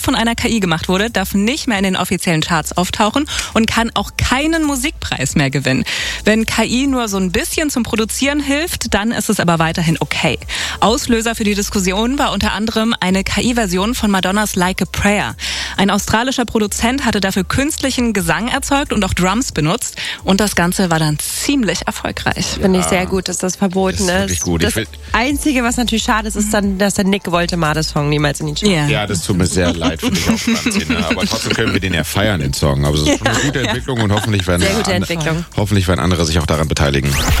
nicht von einer KI gemacht wurde, darf nicht mehr in den offiziellen Charts auftauchen und kann auch keinen Musikpreis mehr gewinnen. Wenn KI nur so ein bisschen zum Produzieren hilft, dann ist es aber weiterhin okay. Auslöser für die Diskussion war unter anderem eine KI-Version von Madonnas Like a Prayer. Ein australischer Produzent hatte dafür künstlichen Gesang erzeugt und auch Drums benutzt und das Ganze war dann ziemlich erfolgreich. Finde ich sehr gut, dass das verboten ist. Gut. Das Einzige, was natürlich schade ist, ist dann, dass der Nick Woltemade-Song niemals in die Charts. Ja, das tut mir sehr leid für dich auch, Franzina. Aber trotzdem können wir den ja feiern, den Song. Aber es ist schon eine gute Entwicklung und hoffentlich werden andere sich auch daran beteiligen.